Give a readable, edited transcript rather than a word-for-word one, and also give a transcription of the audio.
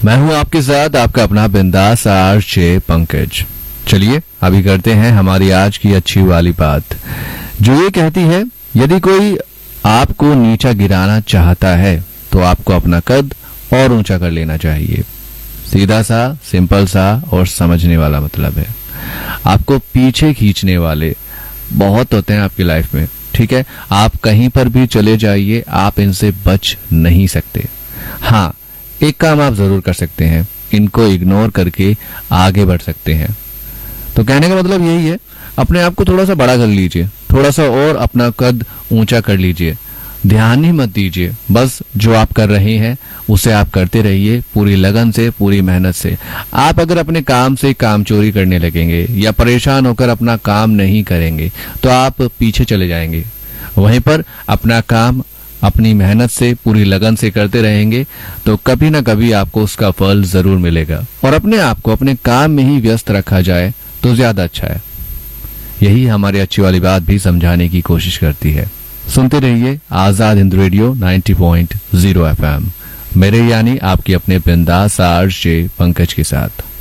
मैं हूं आपके साथ आपका अपना बिंदास आरजे पंकज। चलिए अभी करते हैं हमारी आज की अच्छी वाली बात, जो ये कहती है यदि कोई आपको नीचा गिराना चाहता है तो आपको अपना कद और ऊंचा कर लेना चाहिए। सीधा सा, सिंपल सा और समझने वाला मतलब है। आपको पीछे खींचने वाले बहुत होते हैं आपकी लाइफ में, ठीक है। आप कहीं पर भी चले जाइए, आप इनसे बच नहीं सकते। हाँ, एक काम आप जरूर कर सकते हैं, इनको इग्नोर करके आगे बढ़ सकते हैं। तो कहने का मतलब यही है, अपने आप को थोड़ा सा बड़ा कर लीजिए, थोड़ा सा और अपना कद ऊंचा कर लीजिए। ध्यान ही मत दीजिए, बस जो आप कर रहे हैं उसे आप करते रहिए पूरी लगन से, पूरी मेहनत से। आप अगर अपने काम से काम चोरी करने लगेंगे या परेशान होकर अपना काम नहीं करेंगे तो आप पीछे चले जाएंगे। वहीं पर अपना काम अपनी मेहनत से, पूरी लगन से करते रहेंगे तो कभी ना कभी आपको उसका फल जरूर मिलेगा। और अपने आप को अपने काम में ही व्यस्त रखा जाए तो ज्यादा अच्छा है। यही हमारी अच्छी वाली बात भी समझाने की कोशिश करती है। सुनते रहिए आजाद हिंद रेडियो 90.0 FM, मेरे यानी आपके अपने बिंदास आरजे पंकज के साथ।